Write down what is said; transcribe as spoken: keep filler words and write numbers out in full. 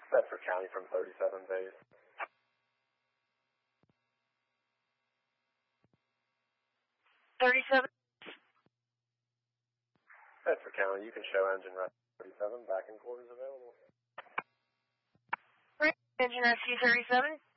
Bedford County from thirty-seven base. thirty-seven. Bedford County, you can show engine rescue thirty-seven, backing quarters available. Engine rescue thirty-seven.